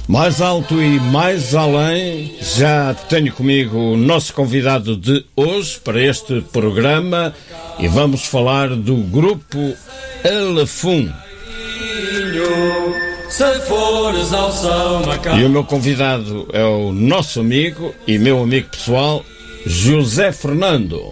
Mais alto e mais além, já tenho comigo o nosso convidado de hoje para este programa e vamos falar do grupo Alafum. E o meu convidado é o nosso amigo e meu amigo pessoal, José Fernando.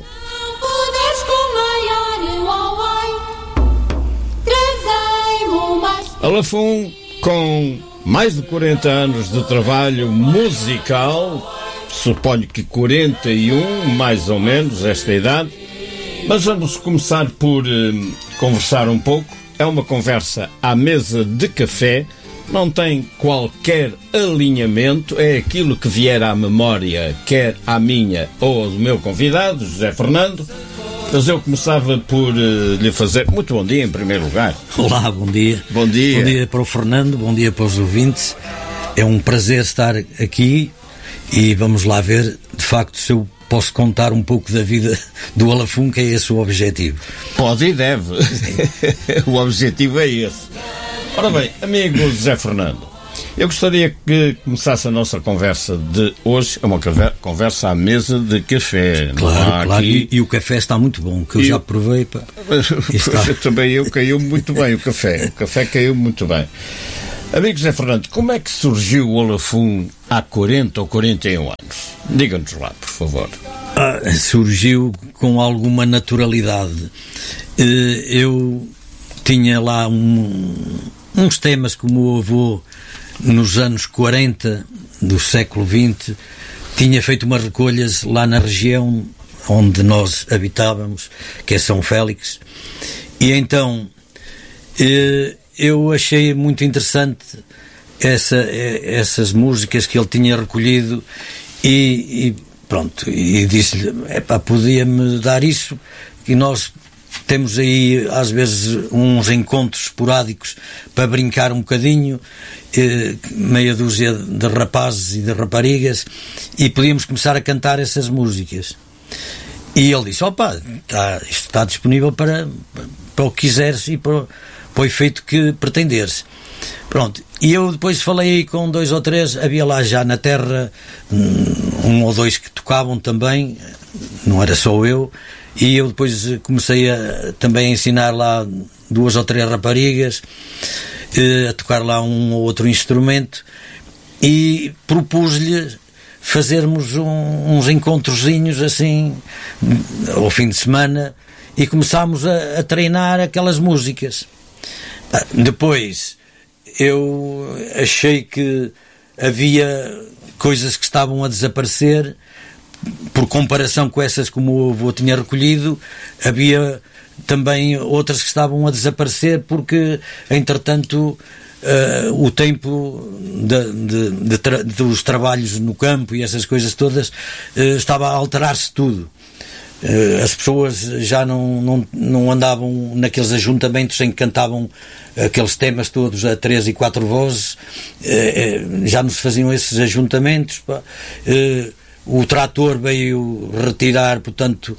Alafum, com mais de 40 anos de trabalho musical, suponho que 41, mais ou menos, esta idade, mas vamos começar por conversar um pouco. É uma conversa à mesa de café, não tem qualquer alinhamento, é aquilo que vier à memória, quer à minha ou ao do meu convidado, José Fernando. Mas eu começava por lhe fazer... Muito bom dia, em primeiro lugar. Olá, bom dia. Bom dia. Bom dia para o Fernando, bom dia para os ouvintes. É um prazer estar aqui e vamos lá ver, de facto, se eu posso contar um pouco da vida do Alafum, que é esse o objetivo. Pode e deve. O objetivo é esse. Ora bem, amigo José Fernando, eu gostaria que começasse a nossa conversa de hoje, é uma conversa à mesa de café. Claro. Aqui... E o café está muito bom, que eu já provei. Pá. Também caiu muito bem o café. O café caiu muito bem. Amigo José Fernando, como é que surgiu o Alafum há 40 ou 41 anos? Diga-nos lá, por favor. Surgiu com alguma naturalidade. Eu tinha lá uns temas que o meu avô, nos anos 40 do século XX, tinha feito umas recolhas lá na região onde nós habitávamos, que é São Félix, e então eu achei muito interessante essas músicas que ele tinha recolhido e pronto, e disse-lhe, podia-me dar isso, e nós temos aí às vezes uns encontros esporádicos para brincar um bocadinho, meia dúzia de rapazes e de raparigas, e podíamos começar a cantar essas músicas. E ele disse, isto está disponível para o que quiseres e para o efeito que pretenderes. Pronto, e eu depois falei aí com 2 ou 3, havia lá já na terra 1 ou 2 que tocavam também, não era só eu, e eu depois comecei também a ensinar lá 2 ou 3 raparigas a tocar lá um ou outro instrumento, e propus-lhe fazermos uns encontrozinhos assim ao fim de semana, e começámos a treinar aquelas músicas. Depois eu achei que havia coisas que estavam a desaparecer por comparação com essas que o meu avô tinha recolhido. Havia também outras que estavam a desaparecer porque, entretanto, o tempo dos trabalhos no campo e essas coisas todas estava a alterar-se tudo. As pessoas já não andavam naqueles ajuntamentos em que cantavam aqueles temas todos a 3 e 4 vozes, já não se faziam esses ajuntamentos. O trator veio retirar, portanto,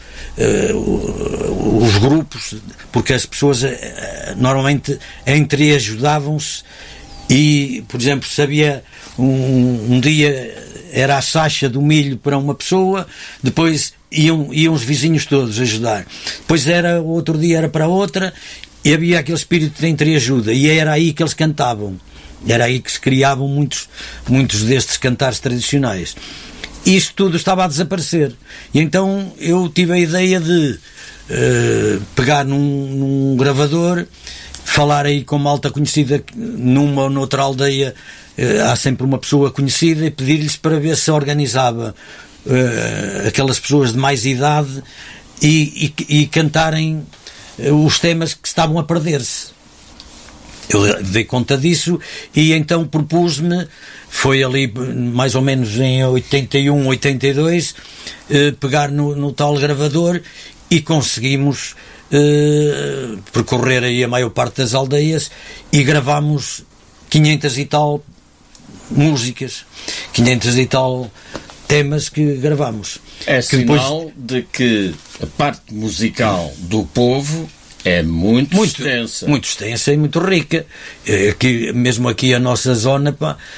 os grupos, porque as pessoas normalmente entre ajudavam-se, e, por exemplo, sabia um dia era a sacha do milho para uma pessoa, depois iam os vizinhos todos ajudar, depois outro dia era para outra, e havia aquele espírito de entreajuda, e era aí que eles cantavam, era aí que se criavam muitos destes cantares tradicionais. Isto tudo estava a desaparecer, e então eu tive a ideia de pegar num gravador, falar aí com malta conhecida, numa ou noutra aldeia há sempre uma pessoa conhecida, e pedir-lhes para ver se organizava aquelas pessoas de mais idade e cantarem os temas que estavam a perder-se. Eu dei conta disso, e então propus-me, foi ali mais ou menos em 81, 82, pegar no tal gravador, e conseguimos percorrer aí a maior parte das aldeias, e gravámos 500 e tal músicas, 500 e tal temas que gravámos. É sinal de que a parte musical do povo É muito extensa. Muito extensa e muito rica. Mesmo aqui a nossa zona,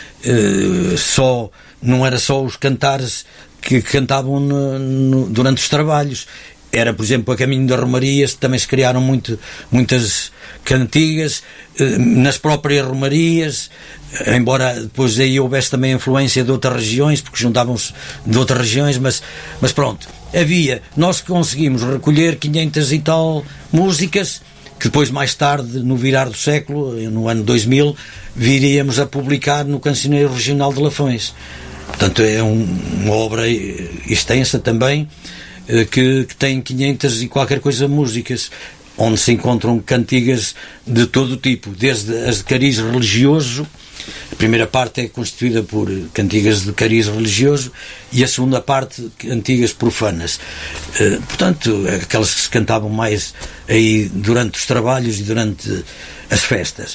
não era só os cantares que cantavam durante os trabalhos. Era, por exemplo, a caminho das romarias, também se criaram muitas cantigas nas próprias romarias, embora depois aí houvesse também influência de outras regiões, porque juntavam-se de outras regiões, mas pronto, nós conseguimos recolher 500 e tal músicas, que depois, mais tarde, no virar do século, no ano 2000, viríamos a publicar no Cancioneiro Regional de Lafões. Portanto, é uma obra extensa também, que tem 500 e qualquer coisa músicas, onde se encontram cantigas de todo o tipo, desde as de cariz religioso. A primeira parte é constituída por cantigas de cariz religioso e a segunda parte, cantigas profanas. Portanto, aquelas que se cantavam mais aí durante os trabalhos e durante as festas.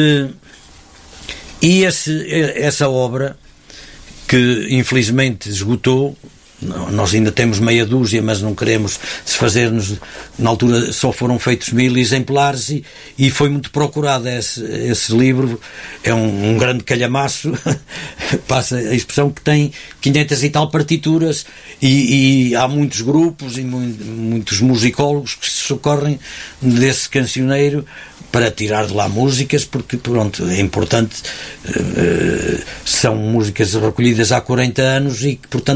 E essa obra, que infelizmente esgotou, nós ainda temos meia dúzia, mas não queremos desfazer-nos. Na altura só foram feitos 1000 exemplares e foi muito procurado esse livro. É um grande calhamaço, passa a expressão, que tem 500 e tal partituras e há muitos grupos e muitos musicólogos que se socorrem desse cancioneiro para tirar de lá músicas, porque pronto, é importante, são músicas recolhidas há 40 anos e que, portanto,